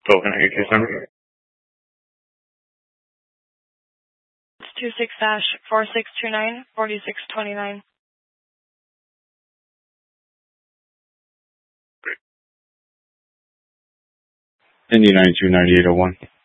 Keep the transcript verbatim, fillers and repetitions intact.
Cool. Can I get your case number? It's two six dash four six two nine forty six twenty nine. Indy nine two nine eight oh one.